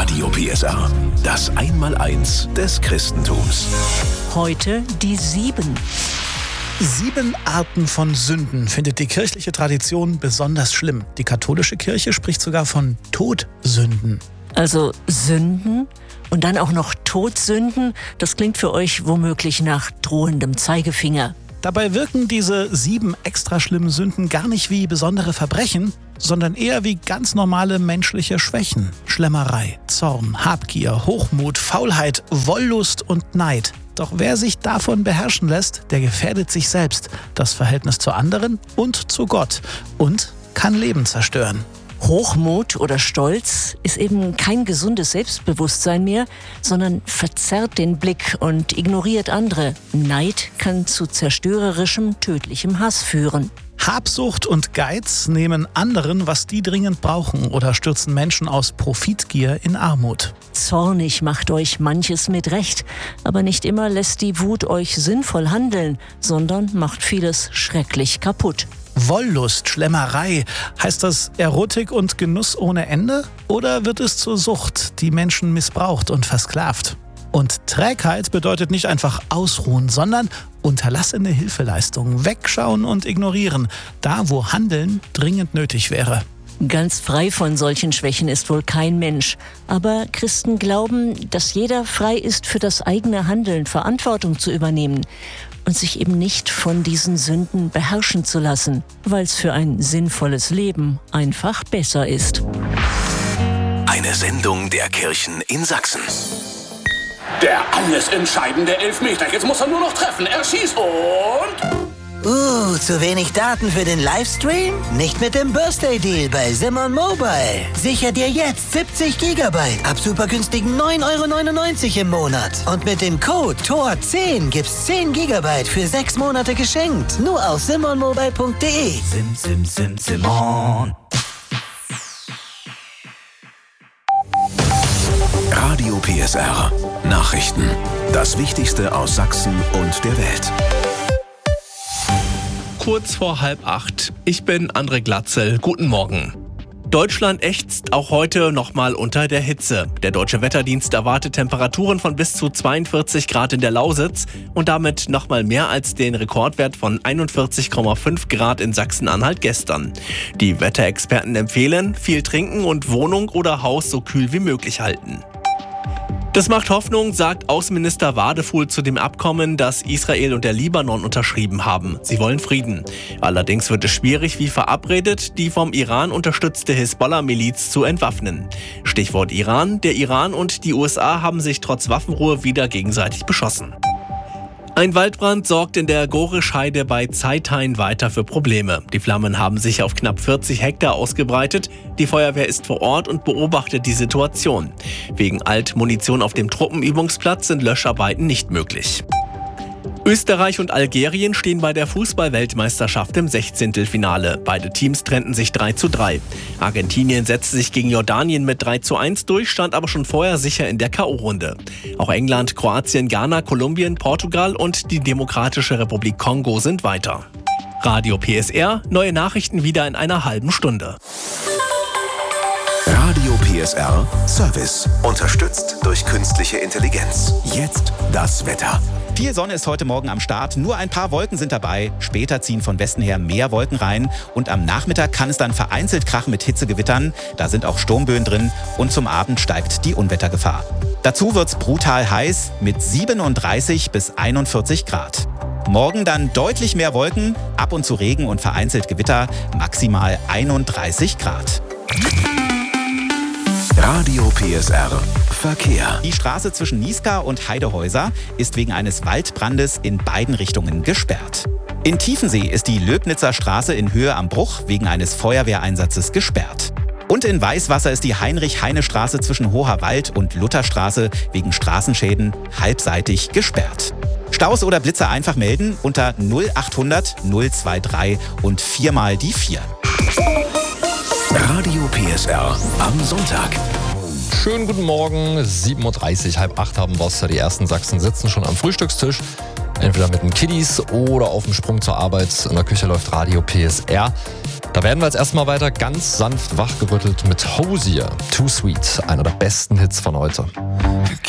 Radio PSR, das Einmaleins des Christentums. Heute die 7. 7 Arten von Sünden findet die kirchliche Tradition besonders schlimm. Die katholische Kirche spricht sogar von Todsünden. Also Sünden und dann auch noch Todsünden, das klingt für euch womöglich nach drohendem Zeigefinger. Dabei wirken diese 7 extra schlimmen Sünden gar nicht wie besondere Verbrechen, sondern eher wie ganz normale menschliche Schwächen. Schlemmerei, Zorn, Habgier, Hochmut, Faulheit, Wollust und Neid. Doch wer sich davon beherrschen lässt, der gefährdet sich selbst, das Verhältnis zu anderen und zu Gott und kann Leben zerstören. Hochmut oder Stolz ist eben kein gesundes Selbstbewusstsein mehr, sondern verzerrt den Blick und ignoriert andere. Neid kann zu zerstörerischem, tödlichem Hass führen. Habsucht und Geiz nehmen anderen, was die dringend brauchen, oder stürzen Menschen aus Profitgier in Armut. Zornig macht euch manches mit Recht, aber nicht immer lässt die Wut euch sinnvoll handeln, sondern macht vieles schrecklich kaputt. Wollust, Schlemmerei, heißt das Erotik und Genuss ohne Ende? Oder wird es zur Sucht, die Menschen missbraucht und versklavt? Und Trägheit bedeutet nicht einfach ausruhen, sondern unterlassene Hilfeleistung, wegschauen und ignorieren, da wo Handeln dringend nötig wäre. Ganz frei von solchen Schwächen ist wohl kein Mensch. Aber Christen glauben, dass jeder frei ist, für das eigene Handeln Verantwortung zu übernehmen und sich eben nicht von diesen Sünden beherrschen zu lassen, weil es für ein sinnvolles Leben einfach besser ist. Eine Sendung der Kirchen in Sachsen. Der alles entscheidende Elfmeter. Jetzt muss er nur noch treffen. Er schießt und... zu wenig Daten für den Livestream? Nicht mit dem Birthday Deal bei Simon Mobile. Sicher dir jetzt 70 GB ab super günstigen 9,99 € im Monat. Und mit dem Code TOR10 gibt's 10 GB für 6 Monate geschenkt. Nur auf simonmobile.de. Simon. Radio PSR. Nachrichten. Das Wichtigste aus Sachsen und der Welt. Kurz vor 7:30. Ich bin André Glatzel. Guten Morgen. Deutschland ächzt auch heute nochmal unter der Hitze. Der Deutsche Wetterdienst erwartet Temperaturen von bis zu 42 Grad in der Lausitz und damit nochmal mehr als den Rekordwert von 41,5 Grad in Sachsen-Anhalt gestern. Die Wetterexperten empfehlen, viel trinken und Wohnung oder Haus so kühl wie möglich halten. Das macht Hoffnung, sagt Außenminister Wadefuhl zu dem Abkommen, das Israel und der Libanon unterschrieben haben. Sie wollen Frieden. Allerdings wird es schwierig, wie verabredet, die vom Iran unterstützte Hisbollah-Miliz zu entwaffnen. Stichwort Iran. Der Iran und die USA haben sich trotz Waffenruhe wieder gegenseitig beschossen. Ein Waldbrand sorgt in der Gorischheide bei Zeithain weiter für Probleme. Die Flammen haben sich auf knapp 40 Hektar ausgebreitet. Die Feuerwehr ist vor Ort und beobachtet die Situation. Wegen Altmunition auf dem Truppenübungsplatz sind Löscharbeiten nicht möglich. Österreich und Algerien stehen bei der Fußball-Weltmeisterschaft im 16. Finale. Beide Teams trennten sich 3:3. Argentinien setzte sich gegen Jordanien mit 3:1 durch, stand aber schon vorher sicher in der K.O.-Runde. Auch England, Kroatien, Ghana, Kolumbien, Portugal und die Demokratische Republik Kongo sind weiter. Radio PSR, neue Nachrichten wieder in einer halben Stunde. Radio PSR Service. Unterstützt durch künstliche Intelligenz. Jetzt das Wetter. Viel Sonne ist heute Morgen am Start, nur ein paar Wolken sind dabei. Später ziehen von Westen her mehr Wolken rein und am Nachmittag kann es dann vereinzelt krachen mit Hitzegewittern. Da sind auch Sturmböen drin und zum Abend steigt die Unwettergefahr. Dazu wird's brutal heiß mit 37 bis 41 Grad. Morgen dann deutlich mehr Wolken, ab und zu Regen und vereinzelt Gewitter, maximal 31 Grad. Radio PSR Verkehr. Die Straße zwischen Niesca und Heidehäuser ist wegen eines Waldbrandes in beiden Richtungen gesperrt. In Tiefensee ist die Löbnitzer Straße in Höhe am Bruch wegen eines Feuerwehreinsatzes gesperrt. Und in Weißwasser ist die Heinrich-Heine-Straße zwischen Hoherwald und Lutherstraße wegen Straßenschäden halbseitig gesperrt. Staus oder Blitze einfach melden unter 0800 023 und 4 die 4. Radio PSR am Sonntag. Schönen guten Morgen, 7:30 Uhr, 7:30 haben wir es. Die ersten Sachsen sitzen schon am Frühstückstisch. Entweder mit den Kiddies oder auf dem Sprung zur Arbeit. In der Küche läuft Radio PSR. Da werden wir jetzt erstmal weiter ganz sanft wachgerüttelt mit Hozier, Too Sweet, einer der besten Hits von heute.